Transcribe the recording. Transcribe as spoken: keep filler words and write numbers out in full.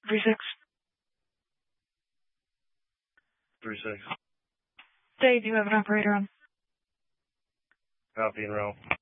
three six. three six. They do have an operator on. Copy and roll.